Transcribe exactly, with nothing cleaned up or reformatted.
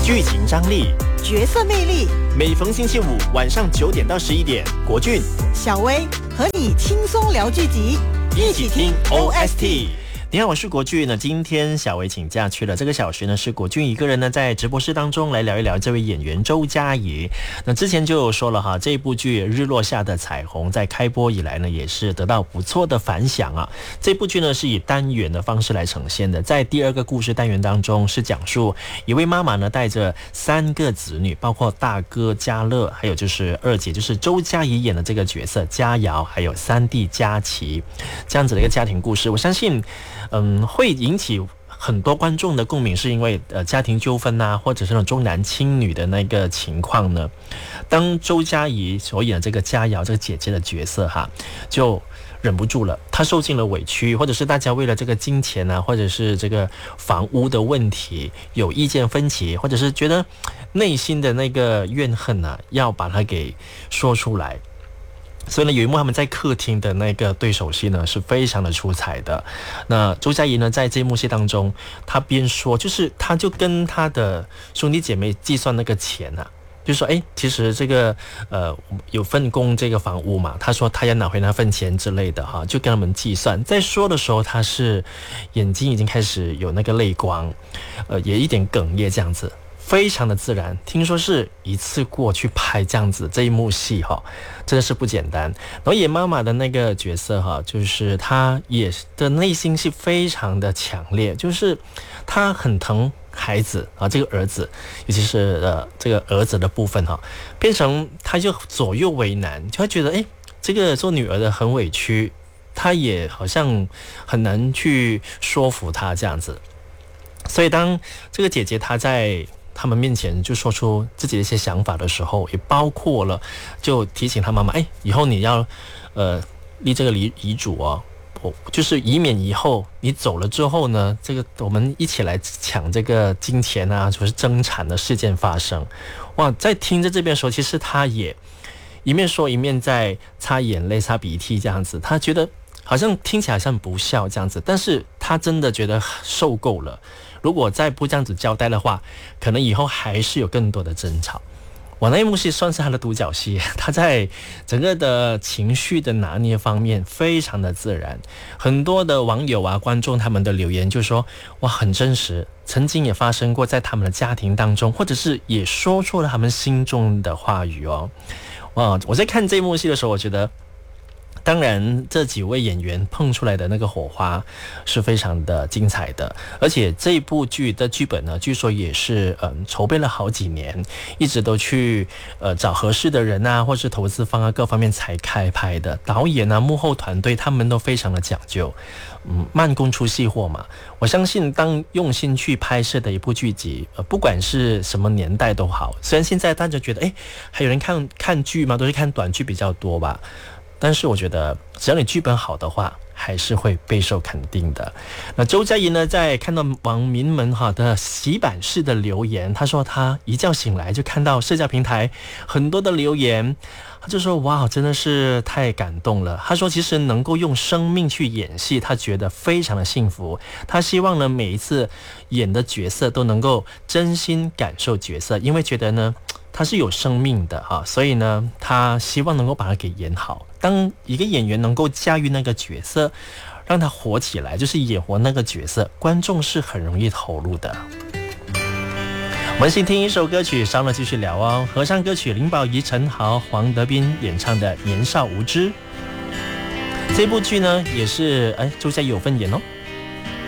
剧情张力、 角色魅力。 每逢星期五晚上九点到十一点，国俊、 小薇和你轻松聊剧集，一起听 O S T。 你好，我是国俊呢。今天小薇请假去了，这个小时呢是国俊一个人呢在直播室当中来聊一聊这位演员周佳怡。那之前就有说了哈，这部剧《日落下的彩虹》在开播以来呢也是得到不错的反响啊。这部剧呢是以单元的方式来呈现的，在第二个故事单元当中是讲述一位妈妈呢带着三个子女，包括大哥嘉乐，还有就是二姐就是周佳怡演的这个角色佳瑶，还有三弟佳琪，这样子的一个家庭故事。我相信嗯，会引起很多观众的共鸣，是因为呃家庭纠纷啊，或者是那种重男轻女的那个情况呢。当周佳怡所演的这个佳瑶这个姐姐的角色哈，就忍不住了，她受尽了委屈，或者是大家为了这个金钱啊，或者是这个房屋的问题有意见分歧，或者是觉得内心的那个怨恨啊，要把它给说出来。所以呢，有一幕他们在客厅的那个对手戏呢，是非常的出彩的。那周佳怡呢，在这一幕戏当中，她边说，就是她就跟她的兄弟姐妹计算那个钱啊，就说，哎，其实这个呃有份供这个房屋嘛，她说她要拿回那份钱之类的哈，就跟他们计算。在说的时候，她是眼睛已经开始有那个泪光，呃，也一点哽咽这样子。非常的自然，听说是一次过去拍这样子这一幕戏哈，真的是不简单。然后演妈妈的那个角色哈，就是她也的内心是非常的强烈，就是她很疼孩子啊，这个儿子，尤其是呃这个儿子的部分哈，变成她就左右为难，就会觉得哎，这个做女儿的很委屈，她也好像很难去说服她这样子。所以当这个姐姐她在他们面前就说出自己的一些想法的时候，也包括了就提醒他妈妈，哎，以后你要呃立这个遗遗嘱哦，就是以免以后你走了之后呢，这个我们一起来抢这个金钱啊，就是争产的事件发生。哇，在听着这边的时候，其实他也一面说一面在擦眼泪、擦鼻涕这样子，他觉得好像听起来像不孝这样子，但是他真的觉得受够了。如果再不这样子交代的话，可能以后还是有更多的争吵。我那一幕戏算是他的独角戏，他在整个的情绪的拿捏方面非常的自然。很多的网友啊、观众他们的留言就说，哇，很真实，曾经也发生过在他们的家庭当中，或者是也说出了他们心中的话语哦。哇，我在看这一幕戏的时候，我觉得当然这几位演员碰出来的那个火花是非常的精彩的，而且这部剧的剧本呢，据说也是嗯筹备了好几年，一直都去呃找合适的人啊，或是投资方啊各方面才开拍的。导演啊、幕后团队他们都非常的讲究，嗯，慢工出细货嘛。我相信当用心去拍摄的一部剧集，呃，不管是什么年代都好，虽然现在大家觉得哎，还有人看看剧吗？都是看短剧比较多吧。但是我觉得只要你剧本好的话，还是会备受肯定的。那周佳怡呢，在看到网民们哈的洗版式的留言，他说他一觉醒来就看到社交平台很多的留言，他就说哇，真的是太感动了。他说其实能够用生命去演戏，他觉得非常的幸福。他希望呢每一次演的角色都能够真心感受角色，因为觉得呢他是有生命的哈，所以呢他希望能够把它给演好。当一个演员能够驾驭那个角色，让他活起来，就是演活那个角色，观众是很容易投入的。我们先听一首歌曲，稍后继续聊哦。合唱歌曲林保怡、陈豪、黄德斌演唱的《年少无知》。这部剧呢也是哎周佳怡有份演哦。